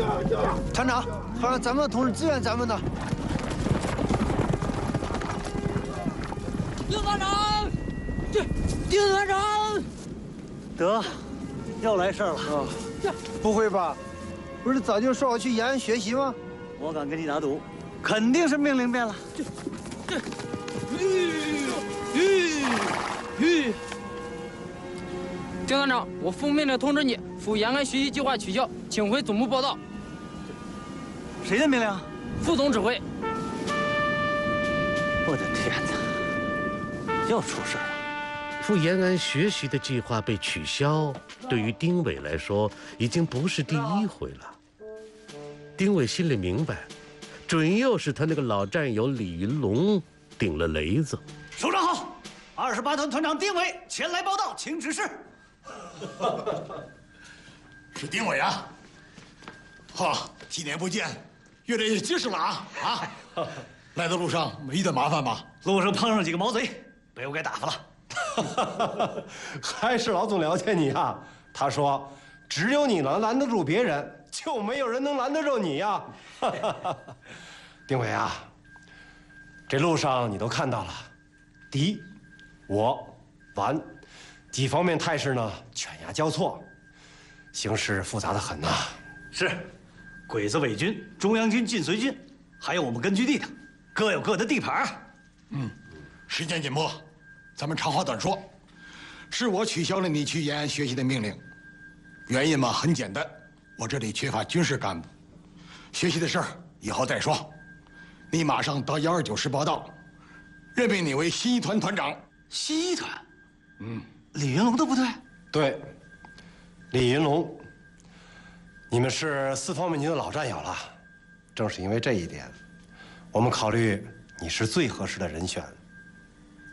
团长，好像咱们同志支援咱们呢。 丁团长，丁团长， 得，又来事儿了。 哦，不会吧？不是早就说好去延安学习吗？ 我敢跟你打赌，肯定是命令变了。 丁团长，我奉命令通知你，赴延安学习计划取消，请回总部报到。 谁的命令？ 副总指挥。 我的天哪，又出事了！ 赴延安学习的计划被取消，对于丁伟来说，已经不是第一回了。丁伟心里明白，准又是他那个老战友李云龙顶了雷子。 首长好，28团团长丁伟前来报道，请指示。 是丁伟啊！好，几年不见，越来越结实了啊！来的路上没遇到麻烦吧？ 路上碰上几个毛贼，被我给打发了。 还是老总了解你啊！他说，只有你能拦得住别人，就没有人能拦得住你呀！丁伟啊，这路上你都看到了，敌、我、顽几方面态势呢，犬牙交错，形势复杂的很呐。 是，鬼子伪军、中央军、晋绥军，还有我们根据地的，各有各的地盘。 时间紧迫，咱们长话短说。是我取消了你去延安学习的命令，原因嘛很简单，我这里缺乏军事干部，学习的事儿以后再说。你马上到129师报到，任命你为新一团团长。 新一团，李云龙的部队。 对，李云龙，你们是4方面军的老战友了，正是因为这一点，我们考虑你是最合适的人选。